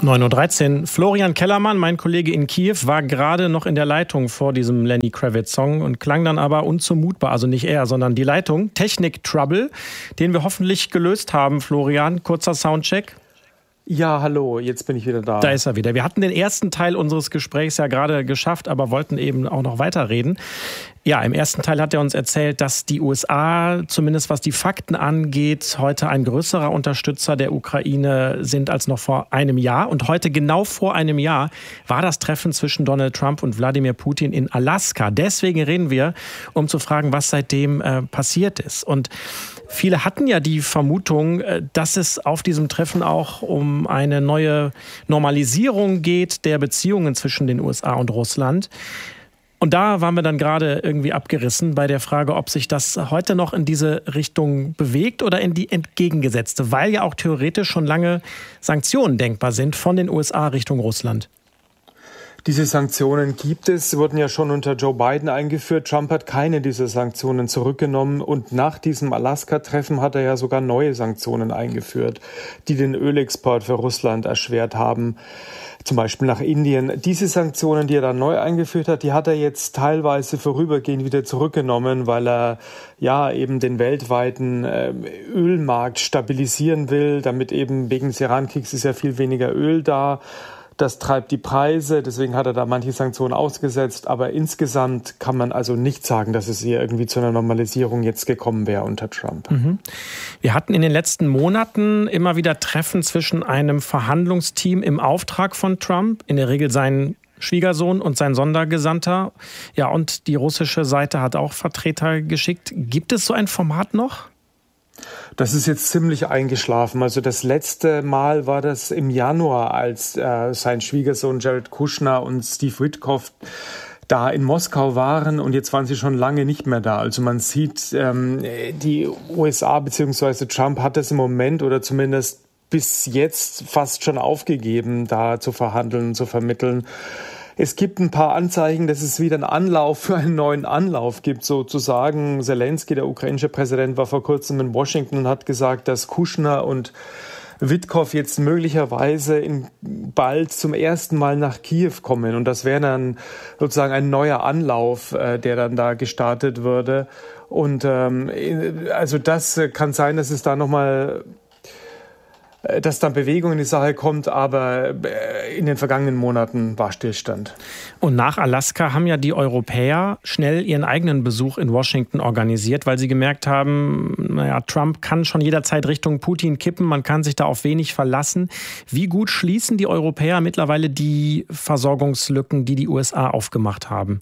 9:13 Uhr. Florian Kellermann, mein Kollege in Kiew, war gerade noch in der Leitung vor diesem Lenny Kravitz-Song und klang dann aber unzumutbar. Also nicht er, sondern die Leitung. Technik-Trouble, den wir hoffentlich gelöst haben, Florian. Kurzer Soundcheck. Ja, hallo, jetzt bin ich wieder da. Da ist er wieder. Wir hatten den ersten Teil unseres Gesprächs ja gerade geschafft, aber wollten eben auch noch weiterreden. Ja, im ersten Teil hat er uns erzählt, dass die USA, zumindest was die Fakten angeht, heute ein größerer Unterstützer der Ukraine sind als noch vor einem Jahr. Und heute, genau vor einem Jahr, war das Treffen zwischen Donald Trump und Wladimir Putin in Alaska. Deswegen reden wir, um zu fragen, was seitdem passiert ist. Und viele hatten ja die Vermutung, dass es auf diesem Treffen auch um eine neue Normalisierung geht der Beziehungen zwischen den USA und Russland. Und da waren wir dann gerade irgendwie abgerissen bei der Frage, ob sich das heute noch in diese Richtung bewegt oder in die entgegengesetzte, weil ja auch theoretisch schon lange Sanktionen denkbar sind von den USA Richtung Russland. Diese Sanktionen gibt es, sie wurden ja schon unter Joe Biden eingeführt. Trump hat keine dieser Sanktionen zurückgenommen und nach diesem Alaska-Treffen hat er ja sogar neue Sanktionen eingeführt, die den Ölexport für Russland erschwert haben, zum Beispiel nach Indien. Diese Sanktionen, die er dann neu eingeführt hat, die hat er jetzt teilweise vorübergehend wieder zurückgenommen, weil er ja eben den weltweiten Ölmarkt stabilisieren will, damit eben wegen des Iran-Kriegs ist ja viel weniger Öl da. Das treibt die Preise, deswegen hat er da manche Sanktionen ausgesetzt. Aber insgesamt kann man also nicht sagen, dass es hier irgendwie zu einer Normalisierung jetzt gekommen wäre unter Trump. Wir hatten in den letzten Monaten immer wieder Treffen zwischen einem Verhandlungsteam im Auftrag von Trump, in der Regel sein Schwiegersohn und sein Sondergesandter. Ja, und die russische Seite hat auch Vertreter geschickt. Gibt es so ein Format noch? Das ist jetzt ziemlich eingeschlafen. Also das letzte Mal war das im Januar, als sein Schwiegersohn Jared Kushner und Steve Witkoff da in Moskau waren und jetzt waren sie schon lange nicht mehr da. Also man sieht, die USA bzw. Trump hat das im Moment oder zumindest bis jetzt fast schon aufgegeben, da zu verhandeln und zu vermitteln. Es gibt ein paar Anzeichen, dass es wieder einen Anlauf für einen neuen Anlauf gibt, sozusagen. Zelensky, der ukrainische Präsident, war vor kurzem in Washington und hat gesagt, dass Kushner und Witkoff jetzt möglicherweise bald zum ersten Mal nach Kiew kommen. Und das wäre dann sozusagen ein neuer Anlauf, der dann da gestartet würde. Und also das kann sein, dass es da nochmal dass dann Bewegung in die Sache kommt, aber in den vergangenen Monaten war Stillstand. Und nach Alaska haben ja die Europäer schnell ihren eigenen Besuch in Washington organisiert, weil sie gemerkt haben, naja, Trump kann schon jederzeit Richtung Putin kippen, man kann sich da auf wenig verlassen. Wie gut schließen die Europäer mittlerweile die Versorgungslücken, die die USA aufgemacht haben?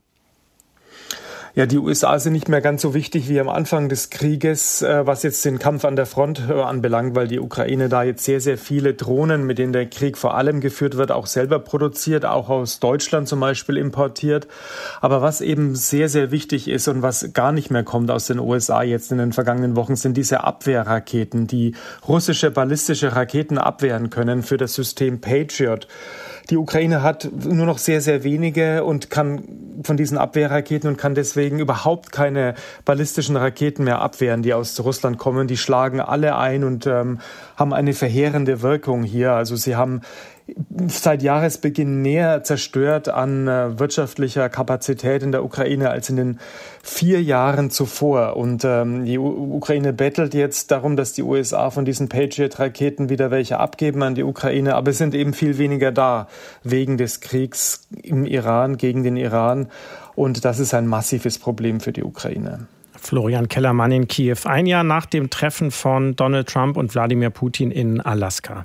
Ja, die USA sind nicht mehr ganz so wichtig wie am Anfang des Krieges, was jetzt den Kampf an der Front anbelangt, weil die Ukraine da jetzt sehr, sehr viele Drohnen, mit denen der Krieg vor allem geführt wird, auch selber produziert, auch aus Deutschland zum Beispiel importiert. Aber was eben sehr, sehr wichtig ist und was gar nicht mehr kommt aus den USA jetzt in den vergangenen Wochen, sind diese Abwehrraketen, die russische ballistische Raketen abwehren können für das System Patriot. Die Ukraine hat nur noch sehr, sehr wenige und kann von diesen Abwehrraketen und kann deswegen überhaupt keine ballistischen Raketen mehr abwehren, die aus Russland kommen. Die schlagen alle ein und haben eine verheerende Wirkung hier. Also sie haben seit Jahresbeginn mehr zerstört an wirtschaftlicher Kapazität in der Ukraine als in den 4 Jahren zuvor. Und die Ukraine bettelt jetzt darum, dass die USA von diesen Patriot-Raketen wieder welche abgeben an die Ukraine. Aber es sind eben viel weniger da wegen des Kriegs im Iran, gegen den Iran. Und das ist ein massives Problem für die Ukraine. Florian Kellermann in Kiew, ein Jahr nach dem Treffen von Donald Trump und Wladimir Putin in Alaska.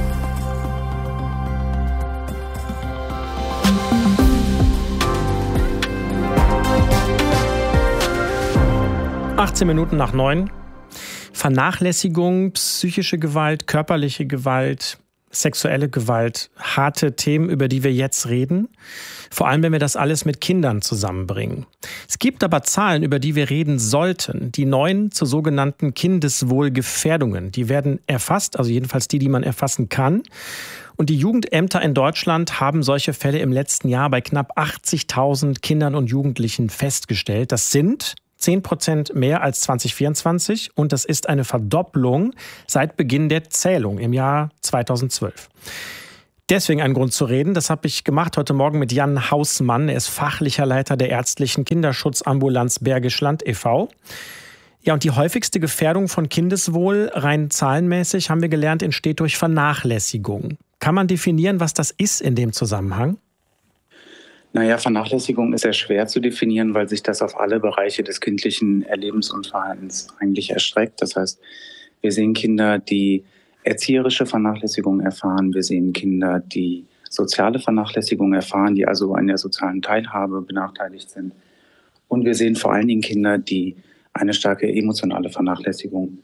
(8:18) Vernachlässigung, psychische Gewalt, körperliche Gewalt, sexuelle Gewalt, harte Themen, über die wir jetzt reden. Vor allem, wenn wir das alles mit Kindern zusammenbringen. Es gibt aber Zahlen, über die wir reden sollten. Die neuen zu sogenannten Kindeswohlgefährdungen. Die werden erfasst, also jedenfalls die man erfassen kann. Und die Jugendämter in Deutschland haben solche Fälle im letzten Jahr bei knapp 80.000 Kindern und Jugendlichen festgestellt. Das sind 10% mehr als 2024 und das ist eine Verdopplung seit Beginn der Zählung im Jahr 2012. deswegen ein Grund zu reden. Das habe ich gemacht heute Morgen mit Jan Hausmann. Er ist fachlicher Leiter der ärztlichen Kinderschutzambulanz Bergisch Land e.V. Ja, und die häufigste Gefährdung von Kindeswohl, rein zahlenmäßig, haben wir gelernt, entsteht durch Vernachlässigung. Kann man definieren, was das ist in dem Zusammenhang? Naja, Vernachlässigung ist sehr schwer zu definieren, weil sich das auf alle Bereiche des kindlichen Erlebens und Verhaltens eigentlich erstreckt. Das heißt, wir sehen Kinder, die erzieherische Vernachlässigung erfahren. Wir sehen Kinder, die soziale Vernachlässigung erfahren, die also an der sozialen Teilhabe benachteiligt sind. Und wir sehen vor allen Dingen Kinder, die eine starke emotionale Vernachlässigung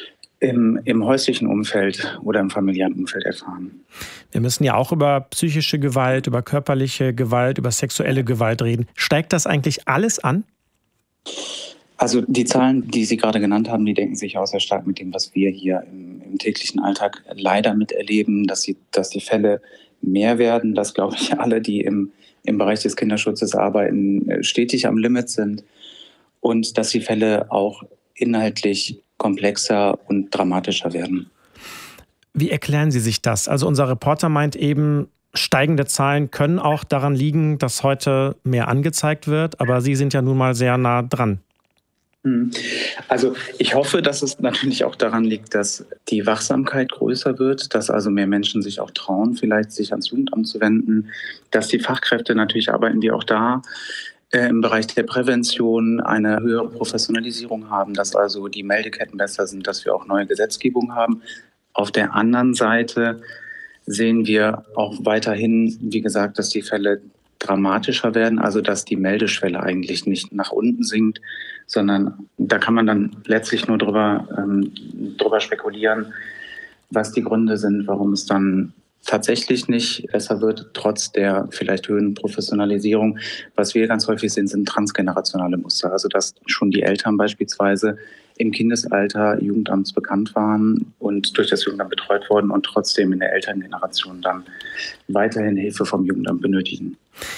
im häuslichen Umfeld oder im familiären Umfeld erfahren. Wir müssen ja auch über psychische Gewalt, über körperliche Gewalt, über sexuelle Gewalt reden. Steigt das eigentlich alles an? Also die Zahlen, die Sie gerade genannt haben, die denken sich auch sehr stark mit dem, was wir hier im täglichen Alltag leider miterleben, dass die Fälle mehr werden, dass, glaube ich, alle, die im Bereich des Kinderschutzes arbeiten, stetig am Limit sind und dass die Fälle auch inhaltlich komplexer und dramatischer werden. Wie erklären Sie sich das? Also unser Reporter meint eben, steigende Zahlen können auch daran liegen, dass heute mehr angezeigt wird, aber Sie sind ja nun mal sehr nah dran. Also ich hoffe, dass es natürlich auch daran liegt, dass die Wachsamkeit größer wird, dass also mehr Menschen sich auch trauen, vielleicht sich ans Jugendamt zu wenden, dass die Fachkräfte, natürlich arbeiten wir auch da, im Bereich der Prävention eine höhere Professionalisierung haben, dass also die Meldeketten besser sind, dass wir auch neue Gesetzgebung haben. Auf der anderen Seite sehen wir auch weiterhin, wie gesagt, dass die Fälle dramatischer werden, also dass die Meldeschwelle eigentlich nicht nach unten sinkt, sondern da kann man dann letztlich nur drüber spekulieren, was die Gründe sind, warum es dann tatsächlich nicht besser wird, trotz der vielleicht höheren Professionalisierung. Was wir ganz häufig sehen, sind transgenerationale Muster. Also dass schon die Eltern beispielsweise im Kindesalter Jugendamts bekannt waren und durch das Jugendamt betreut wurden und trotzdem in der Elterngeneration dann weiterhin Hilfe vom Jugendamt benötigen.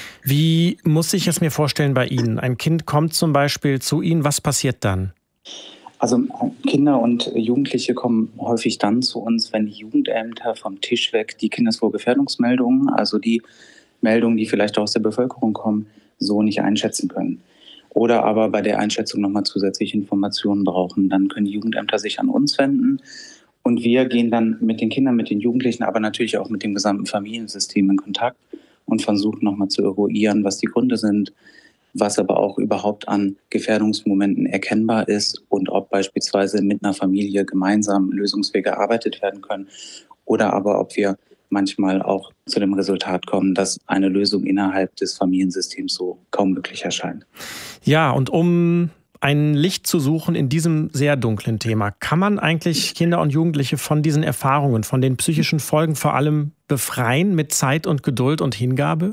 Wie muss ich es mir vorstellen bei Ihnen? Ein Kind kommt zum Beispiel zu Ihnen, was passiert dann? Also Kinder und Jugendliche kommen häufig dann zu uns, wenn die Jugendämter vom Tisch weg die Kindeswohlgefährdungsmeldungen, also die Meldungen, die vielleicht aus der Bevölkerung kommen, so nicht einschätzen können. Oder aber bei der Einschätzung nochmal zusätzliche Informationen brauchen. Dann können die Jugendämter sich an uns wenden und wir gehen dann mit den Kindern, mit den Jugendlichen, aber natürlich auch mit dem gesamten Familiensystem in Kontakt und versuchen nochmal zu eruieren, was die Gründe sind, was aber auch überhaupt an Gefährdungsmomenten erkennbar ist und ob beispielsweise mit einer Familie gemeinsam Lösungswege erarbeitet werden können oder aber ob wir manchmal auch zu dem Resultat kommen, dass eine Lösung innerhalb des Familiensystems so kaum möglich erscheint. Ja, und um ein Licht zu suchen in diesem sehr dunklen Thema, kann man eigentlich Kinder und Jugendliche von diesen Erfahrungen, von den psychischen Folgen vor allem befreien mit Zeit und Geduld und Hingabe?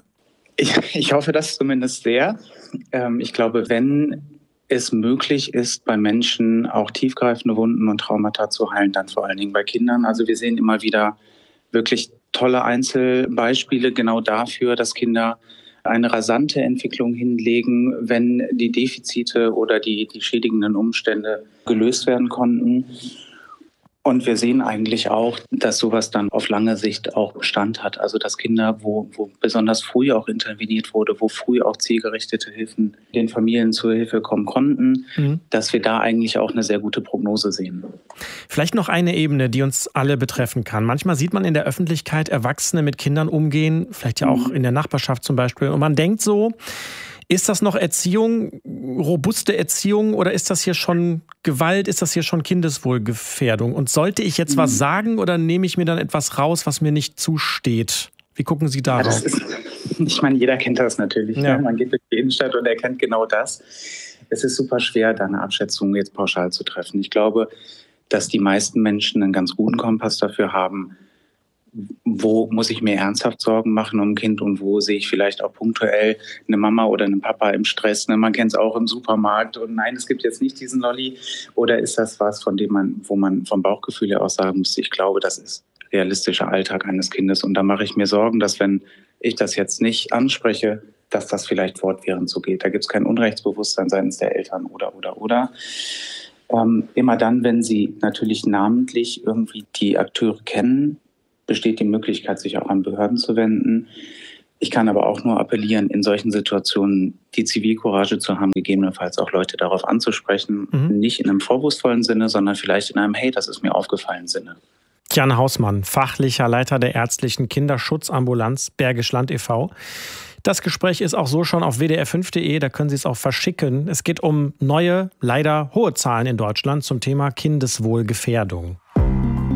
Ich hoffe das zumindest sehr. Ich glaube, wenn es möglich ist, bei Menschen auch tiefgreifende Wunden und Traumata zu heilen, dann vor allen Dingen bei Kindern. Also wir sehen immer wieder wirklich tolle Einzelbeispiele genau dafür, dass Kinder eine rasante Entwicklung hinlegen, wenn die Defizite oder die schädigenden Umstände gelöst werden konnten. Und wir sehen eigentlich auch, dass sowas dann auf lange Sicht auch Bestand hat. Also dass Kinder, wo besonders früh auch interveniert wurde, wo früh auch zielgerichtete Hilfen den Familien zur Hilfe kommen konnten, dass wir da eigentlich auch eine sehr gute Prognose sehen. Vielleicht noch eine Ebene, die uns alle betreffen kann. Manchmal sieht man in der Öffentlichkeit Erwachsene mit Kindern umgehen, vielleicht ja auch in der Nachbarschaft zum Beispiel. Und man denkt so, ist das noch Erziehung, robuste Erziehung oder ist das hier schon Gewalt, ist das hier schon Kindeswohlgefährdung? Und sollte ich jetzt was sagen oder nehme ich mir dann etwas raus, was mir nicht zusteht? Wie gucken Sie darauf? Ich meine, jeder kennt das natürlich. Ja. Ne? Man geht durch die Innenstadt und erkennt genau das. Es ist super schwer, da eine Abschätzung jetzt pauschal zu treffen. Ich glaube, dass die meisten Menschen einen ganz guten Kompass dafür haben, wo muss ich mir ernsthaft Sorgen machen um ein Kind und wo sehe ich vielleicht auch punktuell eine Mama oder einen Papa im Stress. Ne? Man kennt es auch im Supermarkt und nein, es gibt jetzt nicht diesen Lolli. Oder ist das was, wo man vom Bauchgefühl her auch sagen muss, ich glaube, das ist realistischer Alltag eines Kindes. Und da mache ich mir Sorgen, dass wenn ich das jetzt nicht anspreche, dass das vielleicht fortwährend so geht. Da gibt es kein Unrechtsbewusstsein seitens der Eltern oder. Immer dann, wenn sie natürlich namentlich irgendwie die Akteure kennen, besteht die Möglichkeit, sich auch an Behörden zu wenden. Ich kann aber auch nur appellieren, in solchen Situationen die Zivilcourage zu haben, gegebenenfalls auch Leute darauf anzusprechen, nicht in einem vorwurfsvollen Sinne, sondern vielleicht in einem "Hey, das ist mir aufgefallen" Sinne. Jan Hausmann, fachlicher Leiter der ärztlichen Kinderschutzambulanz Bergisch Land e.V. Das Gespräch ist auch so schon auf wdr5.de, da können Sie es auch verschicken. Es geht um neue, leider hohe Zahlen in Deutschland zum Thema Kindeswohlgefährdung.